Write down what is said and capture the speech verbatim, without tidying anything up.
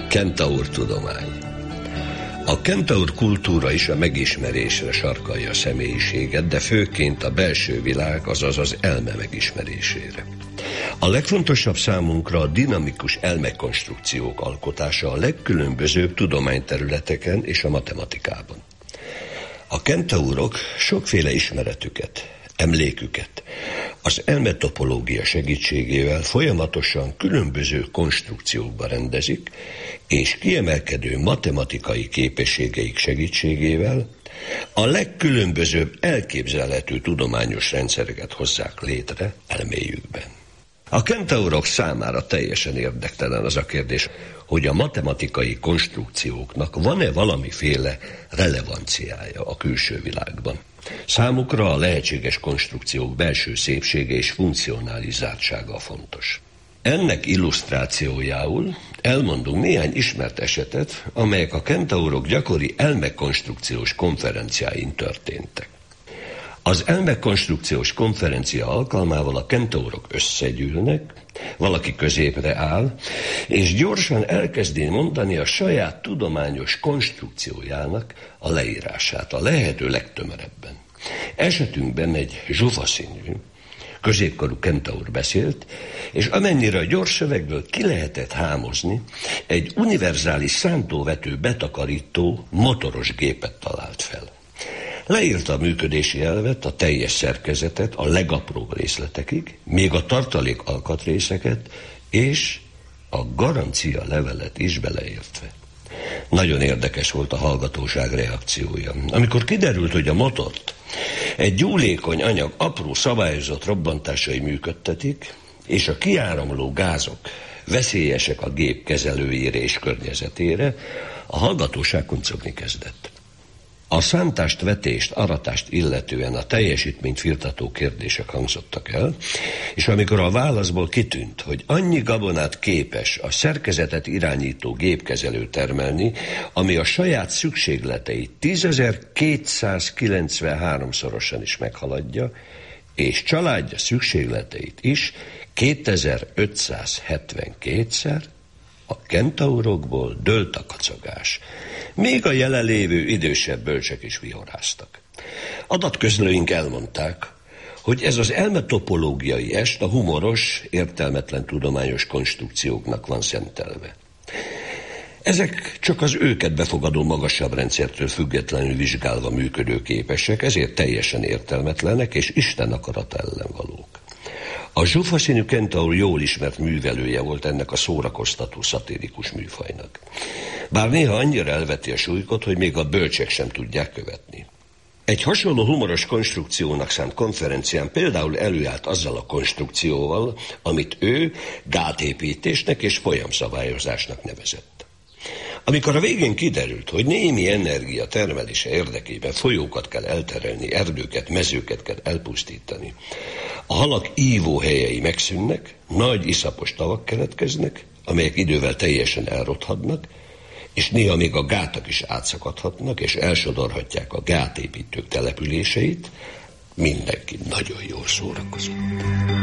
Kentaur tudomány. A kentaur kultúra is a megismerésre sarkalja a személyiséget, de főként a belső világ, azaz az elme megismerésére. A legfontosabb számunkra a dinamikus elmekonstrukciók alkotása a legkülönbözőbb tudományterületeken és a matematikában. A kentaurok sokféle ismeretüket, emléküket az elmetopológia segítségével folyamatosan különböző konstrukciókba rendezik, és kiemelkedő matematikai képességeik segítségével a legkülönbözőbb elképzelhető tudományos rendszereket hozzák létre elméjükben. A kentaurok számára teljesen érdektelen az a kérdés, hogy a matematikai konstrukcióknak van-e valamiféle relevanciája a külső világban. Számukra a lehetséges konstrukciók belső szépsége és funkcionalizáltsága fontos. Ennek illusztrációjául elmondunk néhány ismert esetet, amelyek a kentaurok gyakori elmekonstrukciós konferenciáin történtek. Az elmekonstrukciós konferencia alkalmával a kentaurok összegyűlnek, valaki középre áll, és gyorsan elkezdi mondani a saját tudományos konstrukciójának a leírását, a lehető legtömörebben. Esetünkben egy zsufaszínű, középkorú kentaur beszélt, és amennyire a gyors szövegből ki lehetett hámozni, egy univerzális szántóvető betakarító motoros gépet talált fel. Leírta a működési elvet, a teljes szerkezetet, a legapróbb részletekig, még a tartalék alkatrészeket és a garancia levelet is beleértve. Nagyon érdekes volt a hallgatóság reakciója. Amikor kiderült, hogy a motort egy gyúlékony anyag apró szabályozott robbantásai működtetik, és a kiáramló gázok veszélyesek a gép kezelőjére és környezetére, a hallgatóság kuncogni kezdett. A szántást, vetést, aratást illetően a teljesítményt firtató kérdések hangzottak el, és amikor a válaszból kitűnt, hogy annyi gabonát képes a szerkezetet irányító gépkezelő termelni, ami a saját szükségleteit tízezer-kétszázkilencvenháromszorosan is meghaladja, és családja szükségleteit is kétezer-ötszázhetvenkétszer, a kentaurokból dőlt a kacagás. Még a jelenlévő idősebb bölcsek is vihoráztak. Adatközlőink elmondták, hogy ez az elmetopológiai est a humoros, értelmetlen tudományos konstrukcióknak van szentelve. Ezek csak az őket befogadó magasabb rendszertől függetlenül vizsgálva működőképesek, ezért teljesen értelmetlenek és Isten akarata ellen valók. A zsufaszínű kentaur jól ismert művelője volt ennek a szórakoztató szatirikus műfajnak. Bár néha annyira elveti a súlykot, hogy még a bölcsek sem tudják követni. Egy hasonló humoros konstrukciónak szánt konferencián például előállt azzal a konstrukcióval, amit ő gátépítésnek és folyamszabályozásnak nevezett. Amikor a végén kiderült, hogy némi energia termelése érdekében folyókat kell elterelni, erdőket, mezőket kell elpusztítani, a halak ívóhelyei megszűnnek, nagy iszapos tavak keletkeznek, amelyek idővel teljesen elrothadnak, és néha még a gátak is átszakadhatnak, és elsodorhatják a gátépítők településeit, mindenki nagyon jól szórakozott.